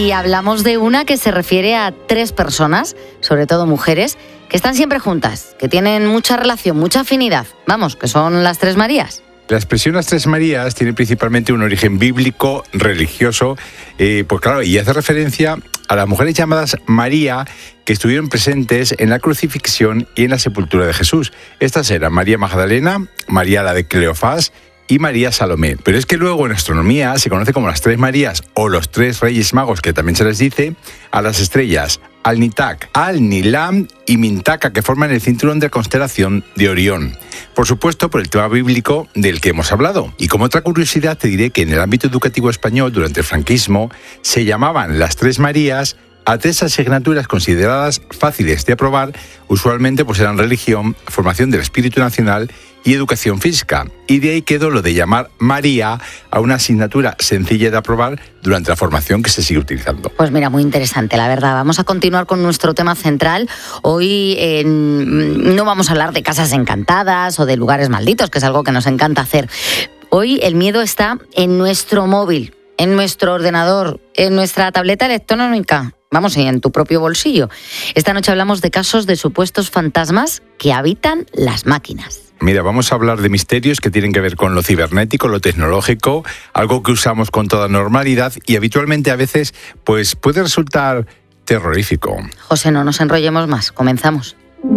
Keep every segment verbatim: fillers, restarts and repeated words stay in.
Y hablamos de una que se refiere a tres personas, sobre todo mujeres, que están siempre juntas, que tienen mucha relación, mucha afinidad. Vamos, que son las Tres Marías. La expresión Las Tres Marías tiene principalmente un origen bíblico, religioso, eh, pues claro, y hace referencia a las mujeres llamadas María que estuvieron presentes en la crucifixión y en la sepultura de Jesús. Estas eran María Magdalena, María la de Cleofás y María Salomé. Pero es que luego en astronomía se conoce como las Tres Marías o los Tres Reyes Magos, que también se les dice, a las estrellas Al-Nitak, Al-Nilam y Mintaka, que forman el cinturón de constelación de Orión. Por supuesto, por el tema bíblico del que hemos hablado. Y como otra curiosidad te diré que en el ámbito educativo español, durante el franquismo, se llamaban las Tres Marías a tres asignaturas consideradas fáciles de aprobar, usualmente pues eran religión, formación del espíritu nacional y educación física. Y de ahí quedó lo de llamar María a una asignatura sencilla de aprobar durante la formación que se sigue utilizando. Pues mira, muy interesante, la verdad. Vamos a continuar con nuestro tema central. Hoy eh, no vamos a hablar de casas encantadas o de lugares malditos, que es algo que nos encanta hacer. Hoy el miedo está en nuestro móvil, en nuestro ordenador, en nuestra tableta electrónica. Vamos, y en tu propio bolsillo. Esta noche hablamos de casos de supuestos fantasmas que habitan las máquinas. Mira, vamos a hablar de misterios que tienen que ver con lo cibernético, lo tecnológico, algo que usamos con toda normalidad y habitualmente a veces pues puede resultar terrorífico. José, no nos enrollemos más. Comenzamos.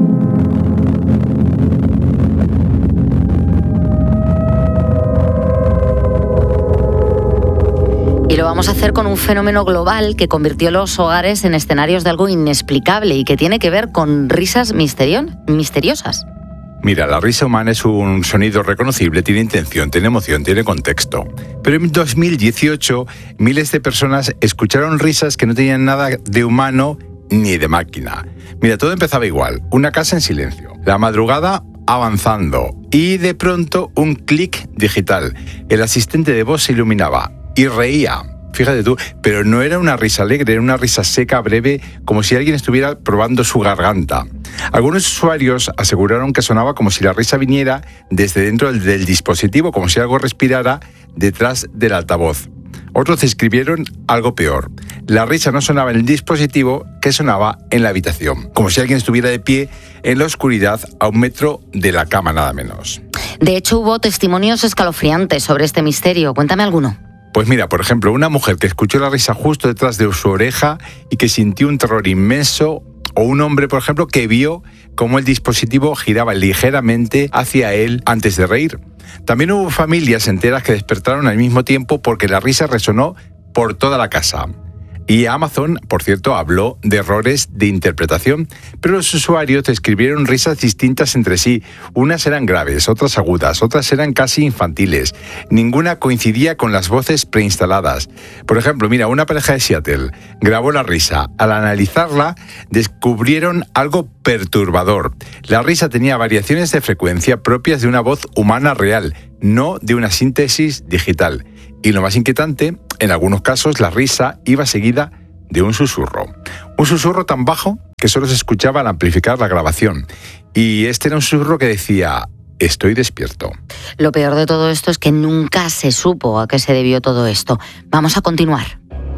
Y lo vamos a hacer con un fenómeno global que convirtió los hogares en escenarios de algo inexplicable y que tiene que ver con risas misterion- misteriosas. Mira, la risa humana es un sonido reconocible, tiene intención, tiene emoción, tiene contexto. Pero en dos mil dieciocho, miles de personas escucharon risas que no tenían nada de humano ni de máquina. Mira, todo empezaba igual, una casa en silencio, la madrugada avanzando y de pronto un clic digital. El asistente de voz se iluminaba y reía. Fíjate tú, pero no era una risa alegre, era una risa seca, breve, como si alguien estuviera probando su garganta. Algunos usuarios aseguraron que sonaba como si la risa viniera desde dentro del, del dispositivo, como si algo respirara detrás del altavoz. Otros describieron algo peor. La risa no sonaba en el dispositivo, que sonaba en la habitación, como si alguien estuviera de pie en la oscuridad a un metro de la cama, nada menos. De hecho, hubo testimonios escalofriantes sobre este misterio. Cuéntame alguno. Pues mira, por ejemplo, una mujer que escuchó la risa justo detrás de su oreja y que sintió un terror inmenso, o un hombre, por ejemplo, que vio cómo el dispositivo giraba ligeramente hacia él antes de reír. También hubo familias enteras que despertaron al mismo tiempo porque la risa resonó por toda la casa. Y Amazon, por cierto, habló de errores de interpretación, pero los usuarios describieron risas distintas entre sí. Unas eran graves, otras agudas, otras eran casi infantiles. Ninguna coincidía con las voces preinstaladas. Por ejemplo, mira, una pareja de Seattle grabó la risa. Al analizarla, descubrieron algo perturbador. La risa tenía variaciones de frecuencia propias de una voz humana real, no de una síntesis digital. Y lo más inquietante, en algunos casos la risa iba seguida de un susurro. Un susurro tan bajo que solo se escuchaba al amplificar la grabación. Y este era un susurro que decía: estoy despierto. Lo peor de todo esto es que nunca se supo a qué se debió todo esto. Vamos a continuar.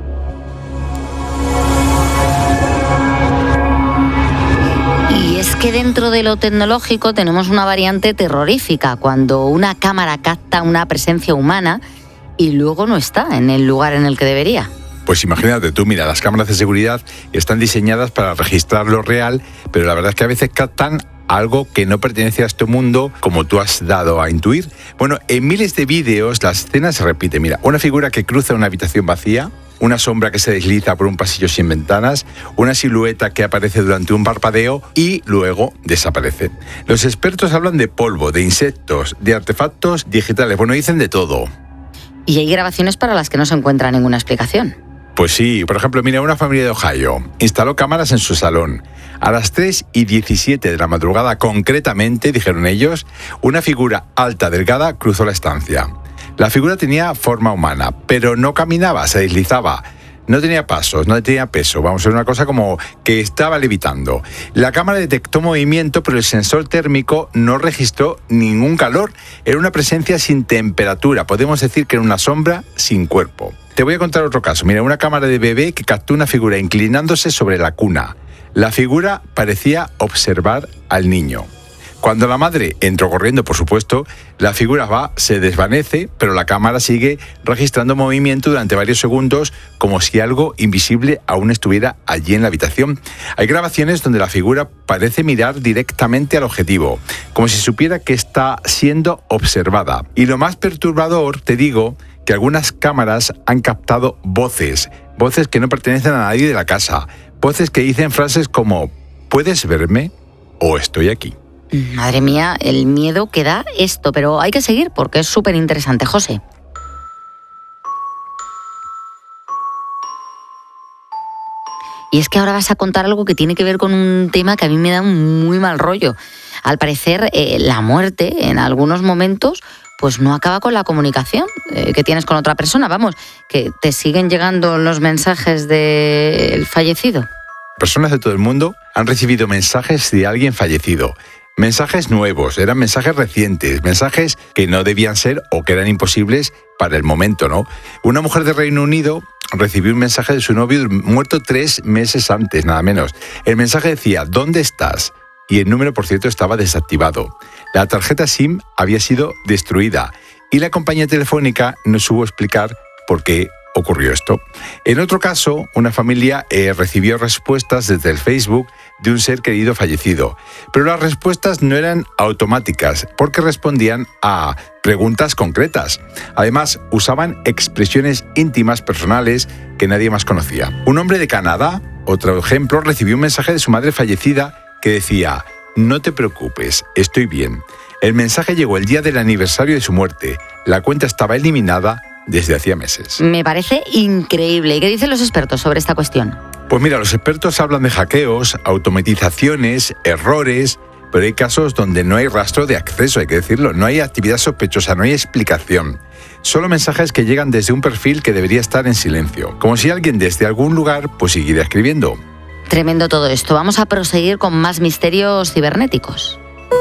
Y es que dentro de lo tecnológico tenemos una variante terrorífica, cuando una cámara capta una presencia humana y luego no está en el lugar en el que debería. Pues imagínate tú, mira, las cámaras de seguridad están diseñadas para registrar lo real, pero la verdad es que a veces captan algo que no pertenece a este mundo, como tú has dado a intuir. Bueno, en miles de vídeos la escena se repite. Mira, una figura que cruza una habitación vacía, una sombra que se desliza por un pasillo sin ventanas, una silueta que aparece durante un parpadeo y luego desaparece. Los expertos hablan de polvo, de insectos, de artefactos digitales. Bueno, dicen de todo. Y hay grabaciones para las que no se encuentra ninguna explicación. Pues sí, por ejemplo, mira, una familia de Ohio instaló cámaras en su salón. A las tres y diecisiete de la madrugada, concretamente, dijeron ellos, una figura alta, delgada, cruzó la estancia. La figura tenía forma humana, pero no caminaba, se deslizaba. No tenía pasos, no tenía peso, vamos a ver, una cosa como que estaba levitando. La cámara detectó movimiento, pero el sensor térmico no registró ningún calor. Era una presencia sin temperatura, podemos decir que era una sombra sin cuerpo. Te voy a contar otro caso. Mira, una cámara de bebé que captó una figura inclinándose sobre la cuna. La figura parecía observar al niño. Cuando la madre entró corriendo, por supuesto, la figura va, se desvanece, pero la cámara sigue registrando movimiento durante varios segundos, como si algo invisible aún estuviera allí en la habitación. Hay grabaciones donde la figura parece mirar directamente al objetivo, como si supiera que está siendo observada. Y lo más perturbador, te digo, que algunas cámaras han captado voces, voces que no pertenecen a nadie de la casa, voces que dicen frases como ¿puedes verme? O estoy aquí. Madre mía, el miedo que da esto, pero hay que seguir porque es súper interesante, José. Y es que ahora vas a contar algo que tiene que ver con un tema que a mí me da un muy mal rollo. Al parecer, eh, la muerte, en algunos momentos, pues no acaba con la comunicación eh, que tienes con otra persona. Vamos, que te siguen llegando los mensajes del fallecido. Personas de todo el mundo han recibido mensajes de alguien fallecido. Mensajes nuevos, eran mensajes recientes, mensajes que no debían ser o que eran imposibles para el momento, ¿no? Una mujer de Reino Unido recibió un mensaje de su novio muerto tres meses antes, nada menos. El mensaje decía, ¿dónde estás? Y el número, por cierto, estaba desactivado. La tarjeta SIM había sido destruida y la compañía telefónica no supo explicar por qué ocurrió esto. En otro caso, una familia eh, recibió respuestas desde el Facebook de un ser querido fallecido, pero las respuestas no eran automáticas porque respondían a preguntas concretas. Además, usaban expresiones íntimas personales que nadie más conocía. Un hombre de Canadá, otro ejemplo, recibió un mensaje de su madre fallecida que decía, no te preocupes, estoy bien. El mensaje llegó el día del aniversario de su muerte. La cuenta estaba eliminada desde hacía meses. Me parece increíble. ¿Y qué dicen los expertos sobre esta cuestión? Pues mira, los expertos hablan de hackeos, automatizaciones, errores, pero hay casos donde no hay rastro de acceso, hay que decirlo, no hay actividad sospechosa, no hay explicación. Solo mensajes que llegan desde un perfil que debería estar en silencio, como si alguien desde algún lugar pues siguiera escribiendo. Tremendo todo esto. Vamos a proseguir con más misterios cibernéticos.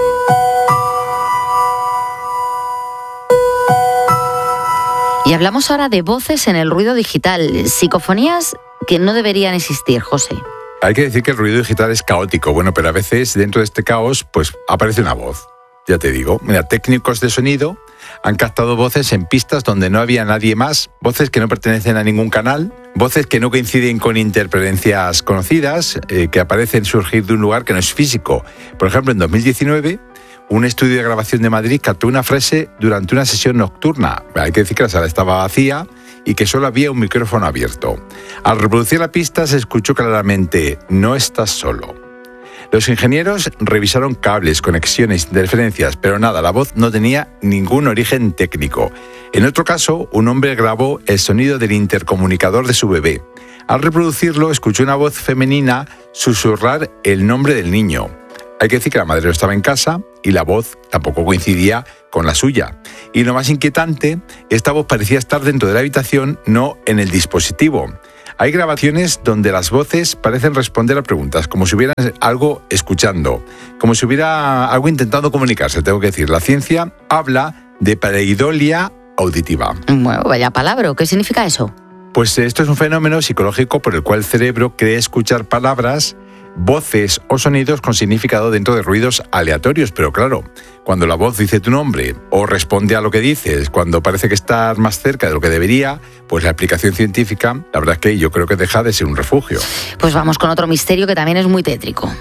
Y hablamos ahora de voces en el ruido digital, psicofonías que no deberían existir, José. Hay que decir que el ruido digital es caótico, bueno, pero a veces dentro de este caos pues aparece una voz, ya te digo. Mira, técnicos de sonido han captado voces en pistas donde no había nadie más, voces que no pertenecen a ningún canal, voces que no coinciden con interferencias conocidas, eh, que aparecen surgir de un lugar que no es físico. Por ejemplo, en dos mil diecinueve... un estudio de grabación de Madrid captó una frase durante una sesión nocturna. Hay que decir que la sala estaba vacía y que solo había un micrófono abierto. Al reproducir la pista se escuchó claramente, no estás solo. Los ingenieros revisaron cables, conexiones, interferencias, pero nada, la voz no tenía ningún origen técnico. En otro caso, un hombre grabó el sonido del intercomunicador de su bebé. Al reproducirlo, escuchó una voz femenina susurrar el nombre del niño. Hay que decir que la madre no estaba en casa y la voz tampoco coincidía con la suya. Y lo más inquietante, esta voz parecía estar dentro de la habitación, no en el dispositivo. Hay grabaciones donde las voces parecen responder a preguntas, como si hubiera algo escuchando, como si hubiera algo intentando comunicarse, tengo que decir. La ciencia habla de pareidolia auditiva. Bueno, vaya palabra, ¿qué significa eso? Pues esto es un fenómeno psicológico por el cual el cerebro cree escuchar palabras, voces o sonidos con significado dentro de ruidos aleatorios, pero claro, cuando la voz dice tu nombre o responde a lo que dices, cuando parece que estás más cerca de lo que debería, pues la explicación científica, la verdad es que yo creo que deja de ser un refugio. Pues vamos con otro misterio que también es muy tétrico.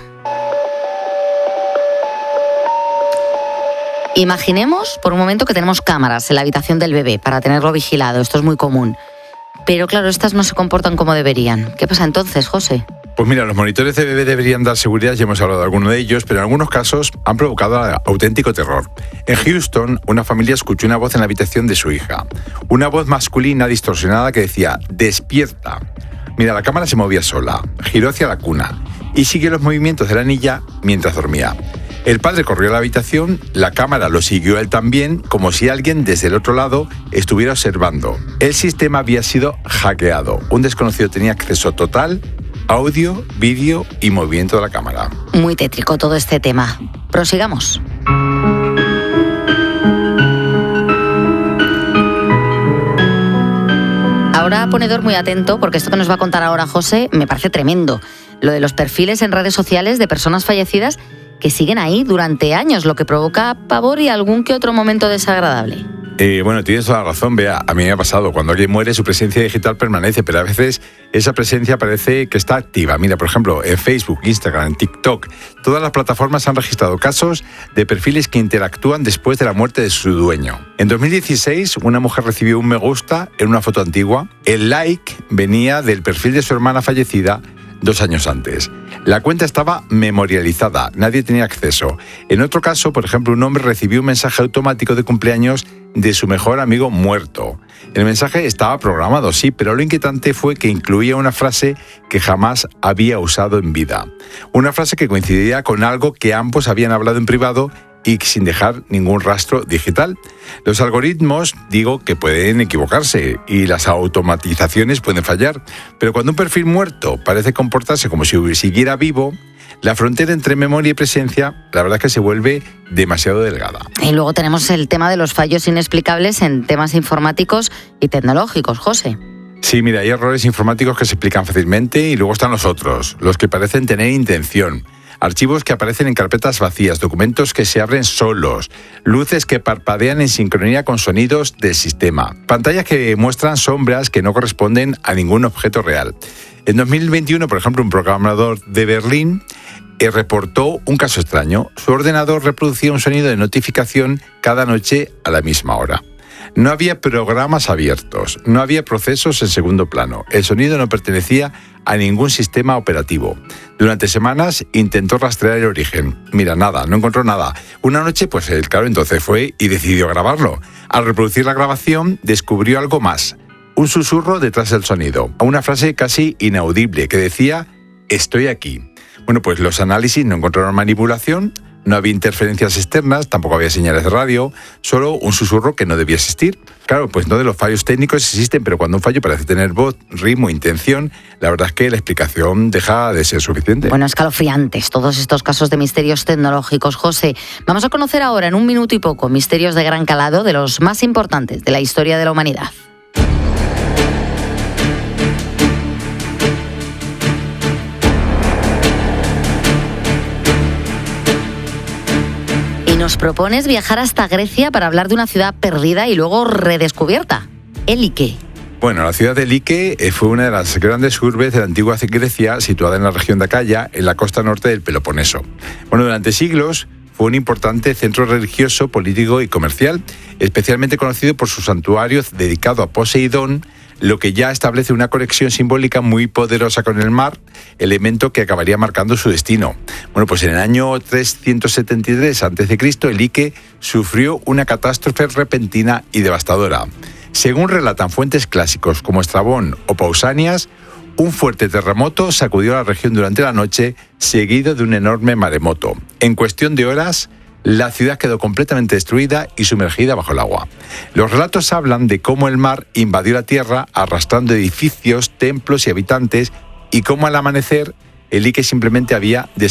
Imaginemos por un momento que tenemos cámaras en la habitación del bebé para tenerlo vigilado, esto es muy común. Pero claro, estas no se comportan como deberían. ¿Qué pasa entonces, José? Pues mira, los monitores de bebé deberían dar seguridad, ya hemos hablado de alguno de ellos, pero en algunos casos han provocado auténtico terror. En Houston, una familia escuchó una voz en la habitación de su hija. Una voz masculina distorsionada que decía, despierta. Mira, la cámara se movía sola, giró hacia la cuna y siguió los movimientos de la niña mientras dormía. El padre corrió a la habitación, la cámara lo siguió él también, como si alguien desde el otro lado estuviera observando. El sistema había sido hackeado. Un desconocido tenía acceso total, audio, vídeo y movimiento de la cámara. Muy tétrico todo este tema. Prosigamos. ahora ponedor muy atento, porque esto que nos va a contar ahora José me parece tremendo. Lo de los perfiles en redes sociales de personas fallecidas que siguen ahí durante años, lo que provoca pavor y algún que otro momento desagradable. Eh, bueno, tienes toda la razón, Bea. A mí me ha pasado. Cuando alguien muere, su presencia digital permanece, pero a veces esa presencia parece que está activa. Mira, por ejemplo, en Facebook, Instagram, TikTok, todas las plataformas han registrado casos de perfiles que interactúan después de la muerte de su dueño. En dos mil dieciséis, una mujer recibió un me gusta en una foto antigua. El like venía del perfil de su hermana fallecida dos años antes. La cuenta estaba memorializada, nadie tenía acceso. En otro caso, por ejemplo, un hombre recibió un mensaje automático de cumpleaños de su mejor amigo muerto. El mensaje estaba programado, sí, pero lo inquietante fue que incluía una frase que jamás había usado en vida. Una frase que coincidía con algo que ambos habían hablado en privado y sin dejar ningún rastro digital. Los algoritmos, digo, que pueden equivocarse y las automatizaciones pueden fallar, pero cuando un perfil muerto parece comportarse como si siguiera vivo, la frontera entre memoria y presencia, la verdad es que se vuelve demasiado delgada. Y luego tenemos el tema de los fallos inexplicables en temas informáticos y tecnológicos, José. Sí, mira, hay errores informáticos que se explican fácilmente y luego están los otros, los que parecen tener intención. Archivos que aparecen en carpetas vacías, documentos que se abren solos, luces que parpadean en sincronía con sonidos del sistema, pantallas que muestran sombras que no corresponden a ningún objeto real. En dos mil veintiuno, por ejemplo, un programador de Berlín eh, reportó un caso extraño. Su ordenador reproducía un sonido de notificación cada noche a la misma hora. No había programas abiertos, no había procesos en segundo plano. El sonido no pertenecía a ningún sistema operativo. Durante semanas intentó rastrear el origen. Mira, nada, no encontró nada. Una noche, pues él, claro, entonces fue y decidió grabarlo. Al reproducir la grabación, descubrió algo más. Un susurro detrás del sonido. Una frase casi inaudible que decía, estoy aquí. Bueno, pues los análisis no encontraron manipulación. No había interferencias externas, tampoco había señales de radio, solo un susurro que no debía existir. Claro, pues no de los fallos técnicos existen, pero cuando un fallo parece tener voz, ritmo, intención, la verdad es que la explicación deja de ser suficiente. Bueno, escalofriantes todos estos casos de misterios tecnológicos, José. Vamos a conocer ahora, en un minuto y poco, misterios de gran calado de los más importantes de la historia de la humanidad. Nos propones viajar hasta Grecia para hablar de una ciudad perdida y luego redescubierta, Élike. Bueno, la ciudad de Élike fue una de las grandes urbes de la antigua Grecia, situada en la región de Acaya, en la costa norte del Peloponeso. Bueno, durante siglos fue un importante centro religioso, político y comercial, especialmente conocido por su santuario dedicado a Poseidón, lo que ya establece una conexión simbólica muy poderosa con el mar, elemento que acabaría marcando su destino. Bueno, pues en el año trescientos setenta y tres antes de Cristo, Élike sufrió una catástrofe repentina y devastadora. Según relatan fuentes clásicos como Estrabón o Pausanias, un fuerte terremoto sacudió la región durante la noche, seguido de un enorme maremoto. En cuestión de horas, la ciudad quedó completamente destruida y sumergida bajo el agua. Los relatos hablan de cómo el mar invadió la tierra arrastrando edificios, templos y habitantes, y cómo al amanecer Élike simplemente había desaparecido.